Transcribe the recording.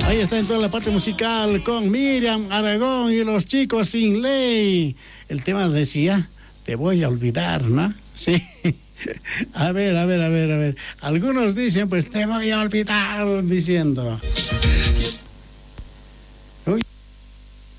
Ahí está en toda la parte musical con Miriam Aragón y los Chicos Sin Ley. El tema decía, te voy a olvidar, ¿no? Sí. A ver. Algunos dicen, pues te voy a olvidar, diciendo.